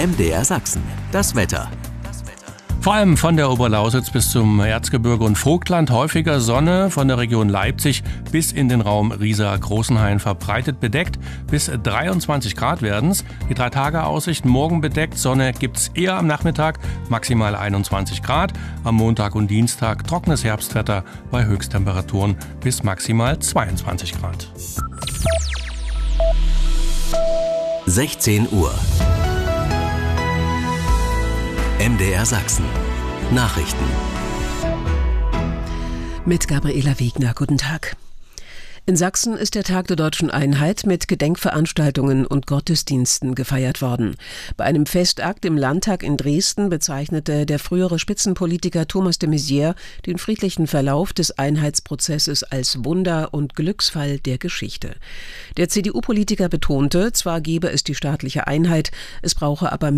MDR Sachsen. Das Wetter. Vor allem von der Oberlausitz bis zum Erzgebirge und Vogtland häufiger Sonne, von der Region Leipzig bis in den Raum Riesa-Großenhain verbreitet bedeckt. Bis 23 Grad werden's. Die 3-Tage-Aussicht: morgen bedeckt, Sonne gibt's eher am Nachmittag, maximal 21 Grad. Am Montag und Dienstag trockenes Herbstwetter bei Höchsttemperaturen bis maximal 22 Grad. 16 Uhr. MDR Sachsen. Nachrichten. Mit Gabriela Wegner. Guten Tag. In Sachsen ist der Tag der Deutschen Einheit mit Gedenkveranstaltungen und Gottesdiensten gefeiert worden. Bei einem Festakt im Landtag in Dresden bezeichnete der frühere Spitzenpolitiker Thomas de Maizière den friedlichen Verlauf des Einheitsprozesses als Wunder und Glücksfall der Geschichte. Der CDU-Politiker betonte, zwar gebe es die staatliche Einheit, es brauche aber